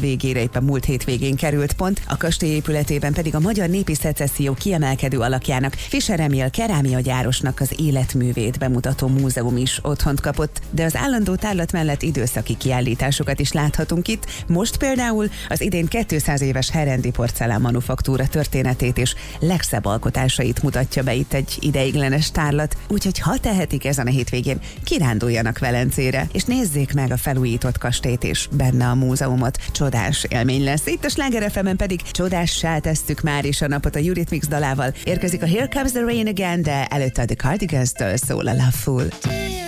végére épp a múlt hétvégén került pont, a kastély épületében pedig a magyar népi szecesszió kiemelkedő alakjának, Fischer Emil kerámiagyárosnak az életművét bemutató múzeum is otthont kapott, de az állandó tárlat mellett időszaki kiállításokat is láthatunk itt. Most például az idén 200 éves Herendi porcelán manufaktúra történetét és legszebb alkotásait mutatja be itt egy ideiglenes tárlat, úgyhogy ha tehetik ezen a hétvégén, kiránduljanak Velencére, és nézzék meg a felújított kastélyt és benne a múzeumot. Csodás élmény lesz. Itt a Sláger FM-en pedig csodássá tesszük már is a napot a Eurythmics dalával. Érkezik a Here Comes the Rain Again, de előtte a The Cardigans-től szól a Loveful.